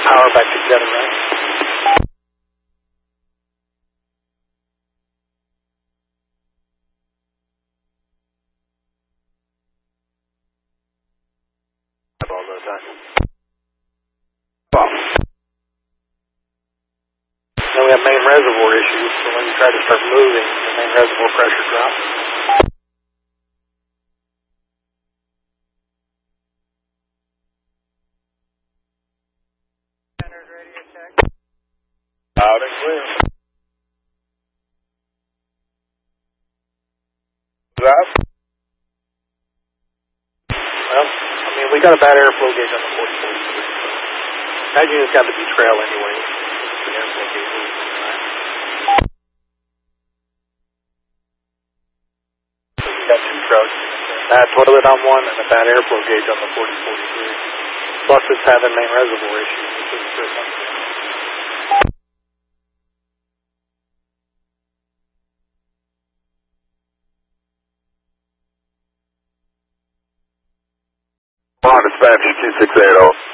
power back to 7-9. All the time. Then we have main reservoir issues, so when you try to start moving, the main reservoir pressure drops. Loud and clear. That? Well, I mean, we got a bad airflow gauge on the 4043. That unit's got to be trail anyway. The airflow gauge is right. So we got two trail units. A bad toilet on one and a bad airflow gauge on the 4043. Plus it's having main reservoir issues. This is the first one. On dispatch 2680.